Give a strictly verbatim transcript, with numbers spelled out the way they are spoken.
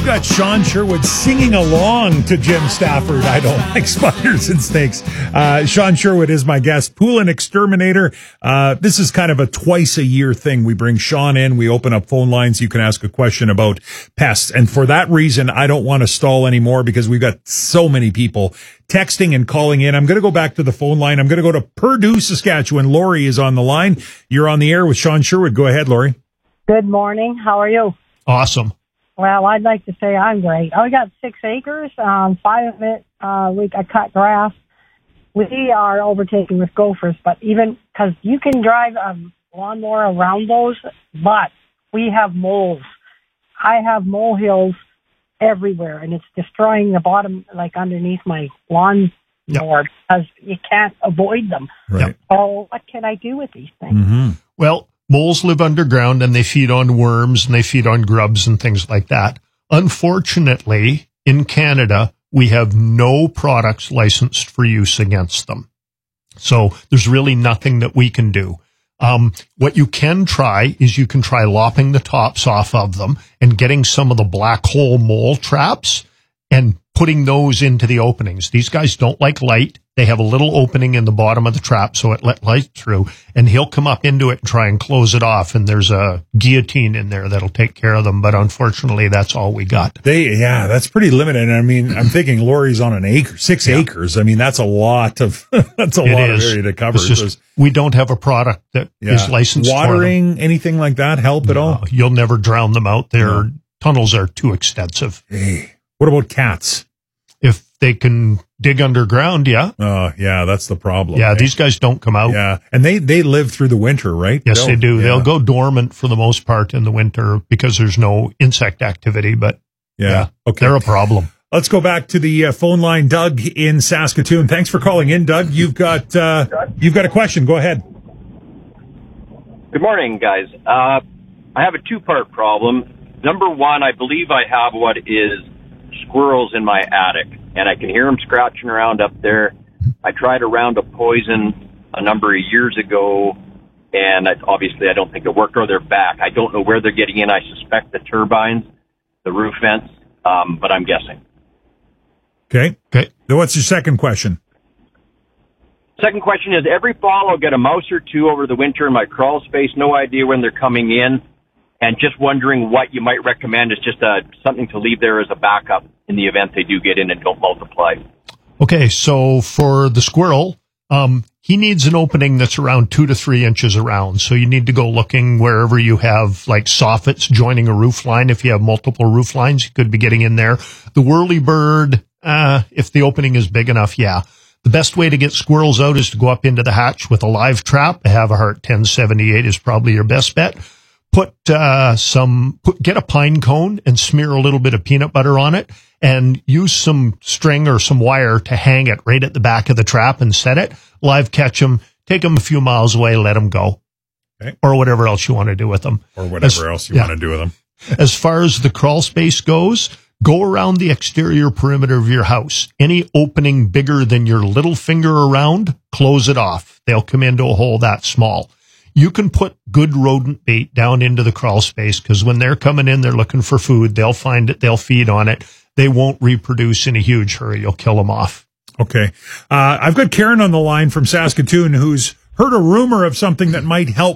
got Sean Sherwood singing along to Jim Stafford. I don't like spiders and snakes. Uh, Sean Sherwood is my guest, pool and exterminator. Uh, this is kind of a twice a year thing. We bring Sean in. We open up phone lines. You can ask a question about pests. And for that reason, I don't want to stall anymore because we've got so many people texting and calling in. I'm going to go back to the phone line. I'm going to go to Purdue, Saskatchewan. Lori is on the line. You're on the air with Sean Sherwood. Go ahead, Lori. Good morning. How are you? Awesome. Well, I'd like to say I'm great. I got six acres. Um, five of it, uh, we I cut grass. We are overtaken with gophers, but even because you can drive a lawnmower around those, but we have moles. I have molehills everywhere, and it's destroying the bottom, like underneath my lawn Yep. board, because you can't avoid them. Right. So what can I do with these things? Mm-hmm. Well, moles live underground and they feed on worms and they feed on grubs and things like that. Unfortunately, in Canada, we have no products licensed for use against them. So there's really nothing that we can do. Um, what you can try is you can try lopping the tops off of them and getting some of the black hole mole traps and putting those into the openings. These guys don't like light. They have a little opening in the bottom of the trap so it let light through, and he'll come up into it and try and close it off, and there's a guillotine in there that'll take care of them, but unfortunately that's all we got. They, yeah, that's pretty limited. I mean, I'm thinking Lori's on an acre, six Yeah. acres. I mean, that's a lot of, that's a It lot is. of area to cover. It's just, There's- we don't have a product that yeah. is licensed for them. Watering, anything like that help at all? No, you'll never drown them out. Their No. tunnels are too extensive. Hey, what about cats? If they can dig underground, yeah. Oh, yeah, that's the problem. Yeah, eh? these guys don't come out. Yeah, and they, they live through the winter, right? Yes, They'll- they do. yeah. They'll go dormant for the most part in the winter because there's no insect activity, but Yeah, yeah, okay. they're a problem. Let's go back to the uh, phone line. Doug in Saskatoon. Thanks for calling in, Doug. You've got uh, you've got a question. Go ahead. Good morning, guys. Uh, I have a two-part problem. Number one, I believe I have what is squirrels in my attic, and I can hear them scratching around up there. I tried a round of poison a number of years ago, and I, obviously I don't think it worked, or they're back. I don't know where they're getting in. I suspect the turbines, the roof vents, um, but I'm guessing. Okay. Okay. Then what's your second question? Second question is, every fall I'll get a mouse or two over the winter in my crawl space. No idea when they're coming in. And just wondering what you might recommend as just a, something to leave there as a backup in the event they do get in and don't multiply. Okay, so for the squirrel, um, he needs an opening that's around two to three inches around. So you need to go looking wherever you have like soffits joining a roof line. If you have multiple roof lines, you could be getting in there. The whirlybird, uh, if the opening is big enough, yeah. The best way to get squirrels out is to go up into the hatch with a live trap. A Havahart ten seventy-eight is probably your best bet. Put uh, some, put, get a pine cone and smear a little bit of peanut butter on it, and use some string or some wire to hang it right at the back of the trap and set it. Live catch them, take them a few miles away, let them go, Okay. or whatever else you want to do with them. Or whatever As- else you yeah. want to do with them. As far as the crawl space goes, go around the exterior perimeter of your house. Any opening bigger than your little finger around, close it off. They'll come into a hole that small. You can put good rodent bait down into the crawl space, because when they're coming in, they're looking for food. They'll find it. They'll feed on it. They won't reproduce in a huge hurry. You'll kill them off. Okay. Uh, I've got Karen on the line from Saskatoon who's heard a rumor of something that might help